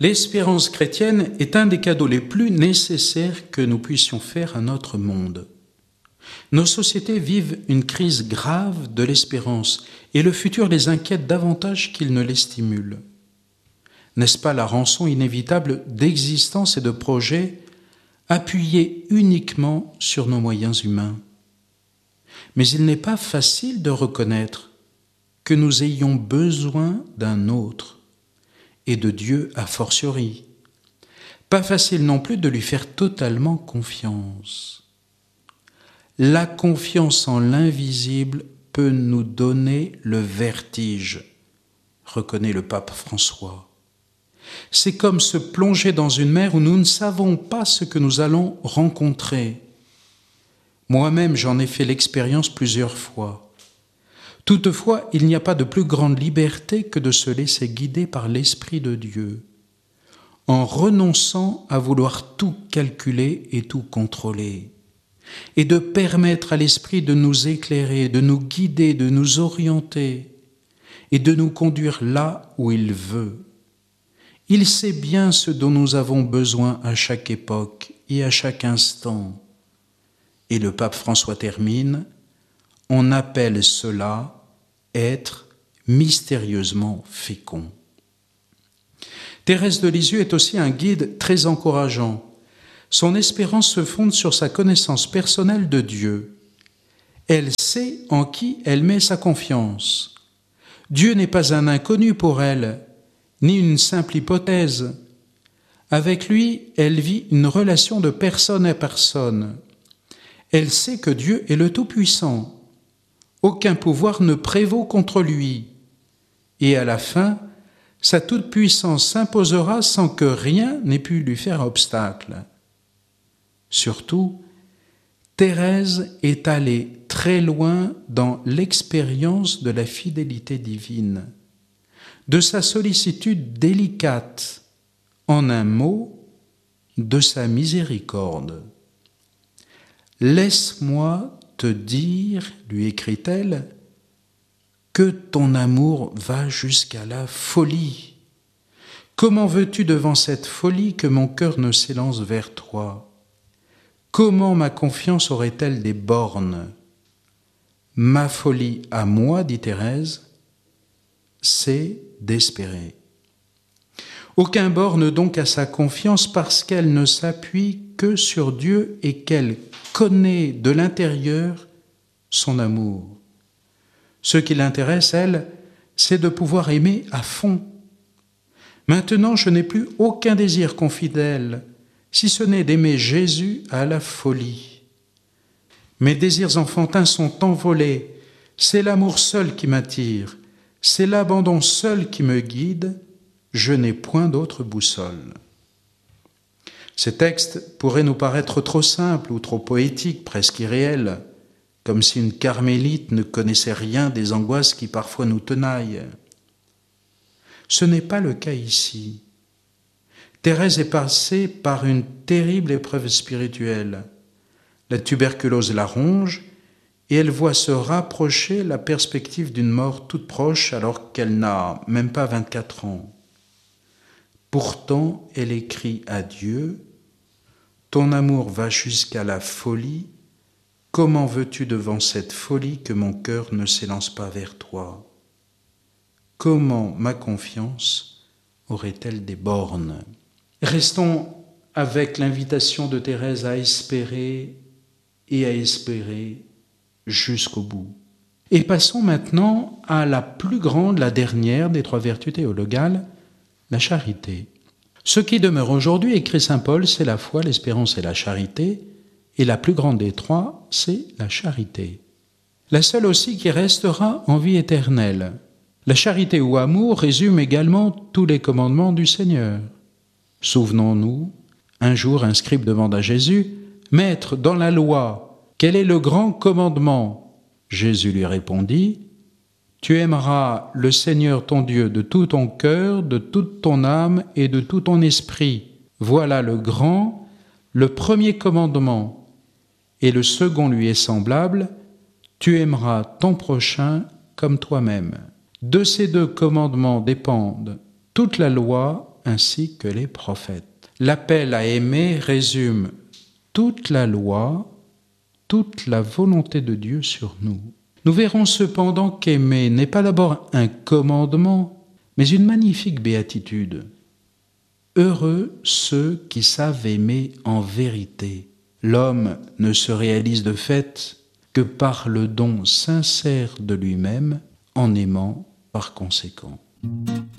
L'espérance chrétienne est un des cadeaux les plus nécessaires que nous puissions faire à notre monde. Nos sociétés vivent une crise grave de l'espérance et le futur les inquiète davantage qu'il ne les stimule. N'est-ce pas la rançon inévitable d'existence et de projets appuyés uniquement sur nos moyens humains? Mais il n'est pas facile de reconnaître que nous ayons besoin d'un autre, et de Dieu a fortiori. Pas facile non plus de lui faire totalement confiance. La confiance en l'invisible peut nous donner le vertige, reconnaît le pape François. C'est comme se plonger dans une mer où nous ne savons pas ce que nous allons rencontrer. Moi-même, j'en ai fait l'expérience plusieurs fois. Toutefois, il n'y a pas de plus grande liberté que de se laisser guider par l'Esprit de Dieu, en renonçant à vouloir tout calculer et tout contrôler, et de permettre à l'Esprit de nous éclairer, de nous guider, de nous orienter, et de nous conduire là où il veut. Il sait bien ce dont nous avons besoin à chaque époque et à chaque instant. Et le pape François termine: on appelle cela être mystérieusement fécond. Thérèse de Lisieux est aussi un guide très encourageant. Son espérance se fonde sur sa connaissance personnelle de Dieu. Elle sait en qui elle met sa confiance. Dieu n'est pas un inconnu pour elle, ni une simple hypothèse. Avec lui, elle vit une relation de personne à personne. Elle sait que Dieu est le Tout-Puissant. Aucun pouvoir ne prévaut contre lui. Et à la fin, sa toute-puissance s'imposera sans que rien n'ait pu lui faire obstacle. Surtout, Thérèse est allée très loin dans l'expérience de la fidélité divine, de sa sollicitude délicate, en un mot, de sa miséricorde. « Laisse-moi te dire, lui écrit-elle, que ton amour va jusqu'à la folie. Comment veux-tu devant cette folie que mon cœur ne s'élance vers toi? Comment ma confiance aurait-elle des bornes? Ma folie à moi, dit Thérèse, c'est d'espérer. Aucun borne donc à sa confiance parce qu'elle ne s'appuie que sur Dieu et qu'elle connaît de l'intérieur son amour. Ce qui l'intéresse, elle, c'est de pouvoir aimer à fond. Maintenant, je n'ai plus aucun désir confidèle, si ce n'est d'aimer Jésus à la folie. Mes désirs enfantins sont envolés, c'est l'amour seul qui m'attire, c'est l'abandon seul qui me guide, je n'ai point d'autre boussole. Ces textes pourraient nous paraître trop simples ou trop poétiques, presque irréels, comme si une carmélite ne connaissait rien des angoisses qui parfois nous tenaillent. Ce n'est pas le cas ici. Thérèse est passée par une terrible épreuve spirituelle. La tuberculose la ronge et elle voit se rapprocher la perspective d'une mort toute proche alors qu'elle n'a même pas 24 ans. Pourtant, elle écrit à Dieu: « Ton amour va jusqu'à la folie. Comment veux-tu devant cette folie que mon cœur ne s'élance pas vers toi? Comment ma confiance aurait-elle des bornes ?» Restons avec l'invitation de Thérèse à espérer et à espérer jusqu'au bout. Et passons maintenant à la plus grande, la dernière des trois vertus théologales, la charité. Ce qui demeure aujourd'hui, écrit saint Paul, c'est la foi, l'espérance et la charité, et la plus grande des trois, c'est la charité. La seule aussi qui restera en vie éternelle. La charité ou amour résume également tous les commandements du Seigneur. Souvenons-nous, un jour un scribe demande à Jésus: « Maître, dans la loi, quel est le grand commandement ?» Jésus lui répondit: « Tu aimeras le Seigneur ton Dieu de tout ton cœur, de toute ton âme et de tout ton esprit. Voilà le grand, le premier commandement. Et le second lui est semblable, tu aimeras ton prochain comme toi-même. » De ces deux commandements dépendent toute la loi ainsi que les prophètes. L'appel à aimer résume toute la loi, toute la volonté de Dieu sur nous. Nous verrons cependant qu'aimer n'est pas d'abord un commandement, mais une magnifique béatitude. Heureux ceux qui savent aimer en vérité. L'homme ne se réalise de fait que par le don sincère de lui-même, en aimant par conséquent.